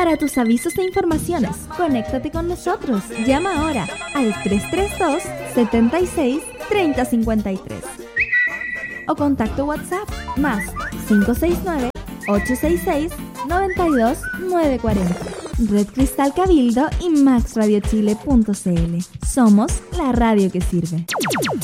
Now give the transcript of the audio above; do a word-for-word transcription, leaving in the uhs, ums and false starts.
Para tus avisos e informaciones, conéctate con nosotros. Llama ahora al tres tres dos, siete seis, tres cero cinco tres o contacto WhatsApp más cinco seis nueve, ocho seis seis, nueve dos nueve cuatro cero. Red Cristal Cabildo y max radio chile punto c l. Somos la radio que sirve.